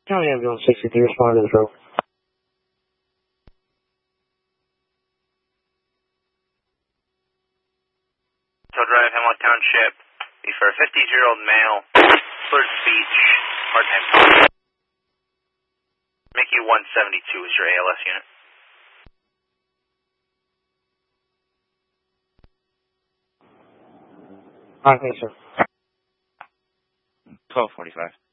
County Ambulance 63, respond to the throw. Drive, Hemlock Township, for a 50-year-old male, slurred speech, hard time talking. Mickey 172 is your ALS unit. Alright, thanks, sir. 1245.